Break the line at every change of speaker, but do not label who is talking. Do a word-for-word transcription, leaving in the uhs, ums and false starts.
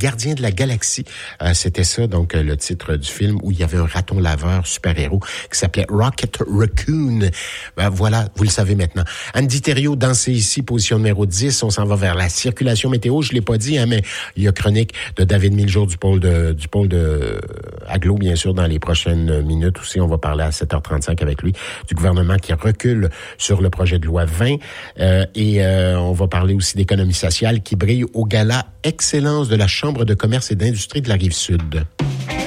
gardiens de la galaxie. Euh, c'était ça, donc, le titre du film où il y avait un raton laveur super-héros qui s'appelait Rocket Raccoon. Ben, voilà, vous le savez maintenant. Andy Thériault, Danser ici, position numéro dix. On s'en va vers la circulation météo. Je l'ai pas dit, hein, mais il y a chronique de David Miljour du pôle de, du pôle de Aglo, bien sûr, dans les prochaines minutes aussi. On va parler à sept heures trente-cinq avec lui du gouvernement qui recule sur le projet de loi vingt. Euh, et euh, on va parler aussi d'économie sociale qui brille au gala Excellence de la Chambre de commerce et d'industrie de la Rive-Sud.